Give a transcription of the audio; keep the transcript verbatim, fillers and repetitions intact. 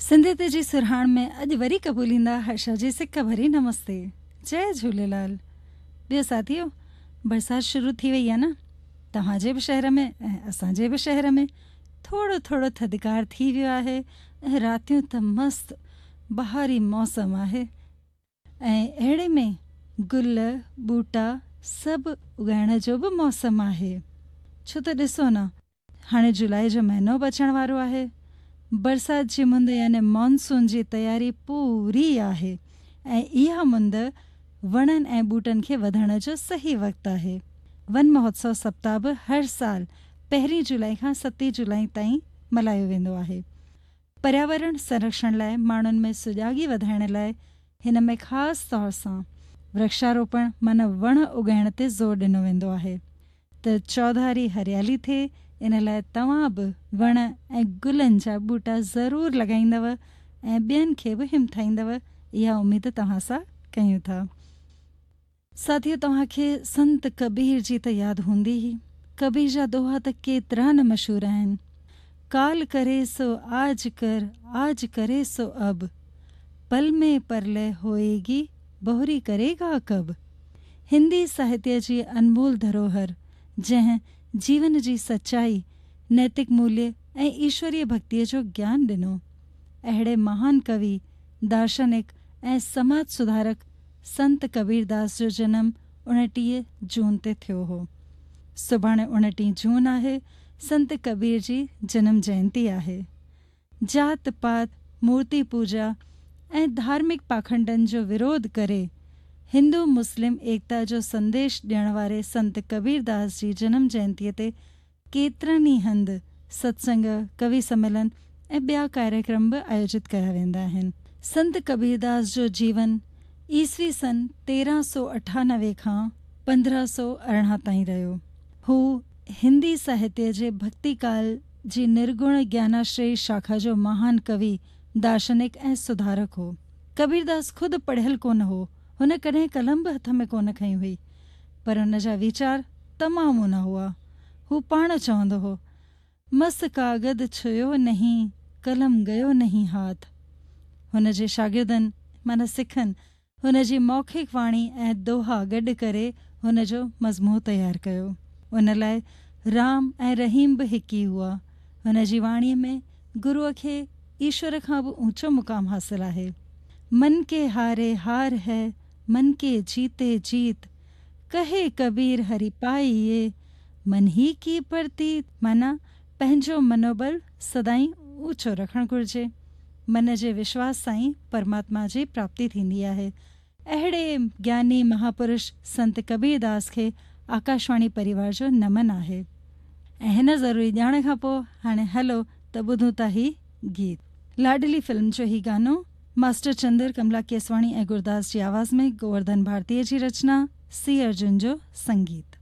सिंधियत जी सुरहाण में अॼु वरी क़बूलींदा हर्षा जी सिक भरी नमस्ते। जय झूलेलाल। ॿियो साथियो, बरसाति शुरू थी वई आहे न। तव्हांजे बि शहर में ऐं असांजे बि शहर में थोरो थोरो थधिकार थी वियो आहे ऐं रातियूं त मस्तु बहारी मौसम आहे। ऐं अहिड़े में गुल ॿूटा सभु उगाइण जो बि मौसम आहे। छो त ॾिसो न, हाणे जुलाई जो महीनो बि अचण वारो आहे। बरसाति जी मुंद यानी मॉनसून जी तयारी पूरी आहे ऐं इहा मुंद वणनि ऐं ॿूटनि खे वधण जो सही वक़्तु आहे। वन महोत्सव सप्ताह बि हर साल पहिरीं जुलाई खां सतीं जुलाई ताईं मल्हायो वेंदो आहे। पर्यावरण संरक्षण लाइ माण्हुनि में सुजाॻी वधाइण लाइ हिन में ख़ासि तौर सां वृक्षारोपण माना वण उगाइण ते ज़ोर ॾिनो वेंदो आहे त चौधारी हरियाली थिए। इन लाइ तव्हां बि वण ऐं गुलनि जा ॿूटा ज़रूरु लॻाईंदव ऐं ॿियनि खे बि हिमथाईंदव, इहा उमेद तव्हां सां कयूं था। साथियो, तव्हांखे संत कबीर जी त यादि हूंदी ई। कबीर जा दोहा त केतिरा न मशहूरु आहिनि। काल करे सो आज कर, आज करे सो अब, पल में परलय होएगी, बोहरी करेगा कब। हिंदी साहित्य जी अनमोल धरोहर जंहिं जीवन जी सचाई, नैतिक मूल्य ऐं ईश्वरीय भक्तीअ जो ज्ञान ॾिनो। अहिड़े महान कवि, दार्शनिक ऐं समाज सुधारक संत कबीरदास जो जनम उणटीह जून ते थियो हो। सुभाणे उणटीह जून आहे, संत कबीर जी जनम जयंती आहे। जात पात, मूर्ति पूजा ऐं धार्मिक पाखंडनि जो विरोध करे हिंदू मुस्लिम एकता जो संदेश ॾियण वारे संत कबीरदास जी जनम जयंतीअ ते केतिरनि ई हंधि सत्संग, कवि सम्मेलन ऐं ॿिया कार्यक्रम बि आयोजित कया वेंदा आहिनि। संत कबीरदास जो जीवन ईसवी सन तेरहं सौ अठानवे खां पंद्रहं सौ अरिड़हं ताईं रहियो। हू हिंदी साहित्य जे भक्ति काल जी निर्गुण ज्ञानाश्रयी शाखा जो महान कवि, दार्शनिक ऐं सुधारक हो। कबीरदास ख़ुदि पढ़ियल कोन हो। हुन कॾहिं कलम बि हथ में कोन खई हुई, पर हुन जा वीचार तमामु न हुआ। हू पाण चवंदो हो, मस कागद छुयो नहीं, कलम गयो नहीं हाथ। हुन जे शागिर्दनि माना सिखनि हुन जी मौखिक वाणी ऐं दोहा गॾु करे हुन जो मज़मू तयारु कयो। उन लाइ राम ऐं रहीम बि हिकु ई हुआ। हुन जी वाणीअ में गुरूअ खे ईश्वर खां बि ऊंचो मुक़ाम हासिलु आहे। मन के हारे हार है, मन के जीते जीत, कहे कबीर हरि पाइए, मन ही की प्रतीत। माना पंहिंजो मनोबल सदाई ऊंचो रखणु घुरिजे। मन जे विश्वास सां ई परमात्मा जी प्राप्ति थींदी आहे। अहिड़े ज्ञानी महापुरुष संत कबीरदास खे आकाशवाणी परिवार जो नमन आहे। ऐं हिन ज़रूरी ॼाण खां पोइ हाणे हलो त ॿुधूं था ही गीत। लाडली फिल्म जो ही गानो मास्टर चंद्र, कमला केसवाणी ऐं गुरदास जी आवाज़ में गोवर्धन भारतीअ जी रचना, सी अर्जुन जो संगीत।